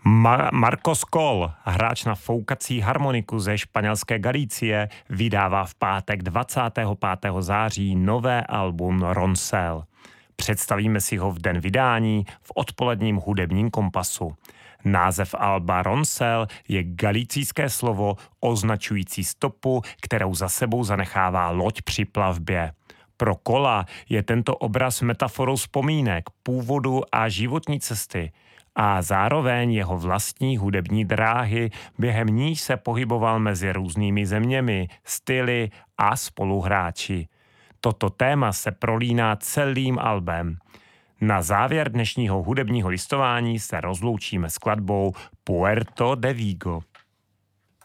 Marcos Coll, hráč na foukací harmoniku ze španělské Galicie, vydává v pátek 25. září nové album Roncel. Představíme si ho v den vydání v odpoledním hudebním kompasu. Název alba Roncel je galicijské slovo označující stopu, kterou za sebou zanechává loď při plavbě. Pro Colla je tento obraz metaforou vzpomínek, původu a životní cesty a zároveň jeho vlastní hudební dráhy, během níž se pohyboval mezi různými zeměmi, styly a spoluhráči. Toto téma se prolíná celým albem. Na závěr dnešního hudebního listování se rozloučíme skladbou Puerto de Vigo.